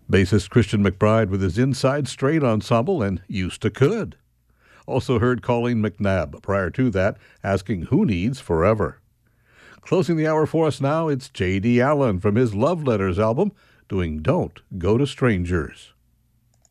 Bassist Christian McBride with his Inside Strain Ensemble and Used to Could. Also heard Colleen McNabb. Prior to that, asking Who Needs Forever. Closing the hour for us now, it's J.D. Allen from his Love Letters album, doing Don't Go to Strangers.